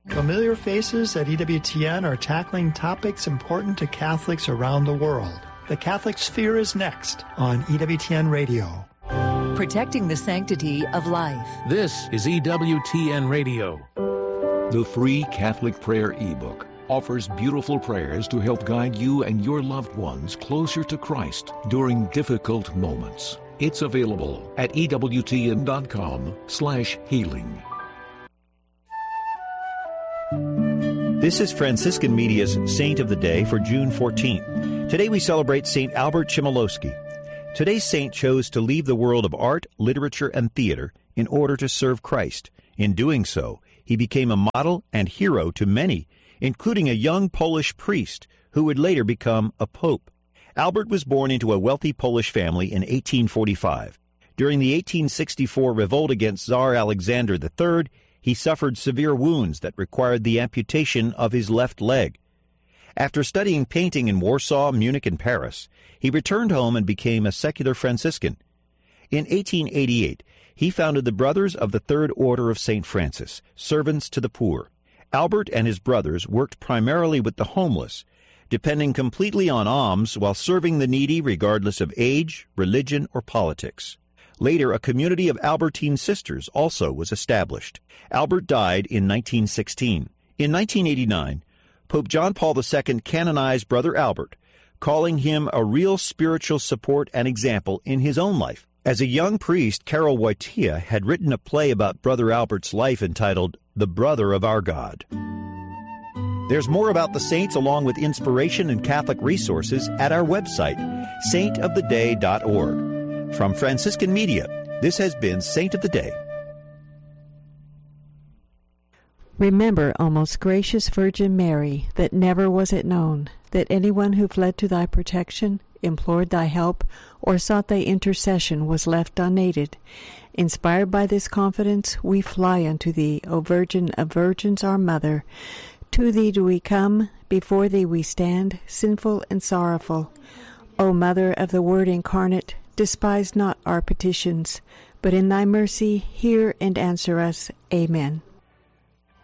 Familiar faces at EWTN are tackling topics important to Catholics around the world. The Catholic Sphere is next on EWTN Radio. Protecting the sanctity of life. This is EWTN Radio. The free Catholic Prayer ebook offers beautiful prayers to help guide you and your loved ones closer to Christ during difficult moments. It's available at EWTN.com/healing. This is Franciscan Media's Saint of the Day for June 14th. Today we celebrate St. Albert Chmielowski. Today's saint chose to leave the world of art, literature, and theater in order to serve Christ. In doing so, he became a model and hero to many, including a young Polish priest who would later become a pope. Albert was born into a wealthy Polish family in 1845. During the 1864 revolt against Tsar Alexander III, he suffered severe wounds that required the amputation of his left leg. After studying painting in Warsaw, Munich, and Paris, he returned home and became a secular Franciscan. In 1888, he founded the Brothers of the Third Order of St. Francis, servants to the poor. Albert and his brothers worked primarily with the homeless, depending completely on alms while serving the needy regardless of age, religion, or politics. Later, a community of Albertine sisters also was established. Albert died in 1916. In 1989, Pope John Paul II canonized Brother Albert, calling him a real spiritual support and example in his own life. As a young priest, Karol Wojtyła had written a play about Brother Albert's life entitled The Brother of Our God. There's more about the saints along with inspiration and Catholic resources at our website, saintoftheday.org. From Franciscan Media, this has been Saint of the Day. Remember, O most gracious Virgin Mary, that never was it known that anyone who fled to thy protection, implored thy help, or sought thy intercession was left unaided. Inspired by this confidence, we fly unto thee, O Virgin of Virgins, our Mother. To thee do we come, before thee we stand, sinful and sorrowful. O Mother of the Word incarnate, despise not our petitions, but in thy mercy hear and answer us. Amen.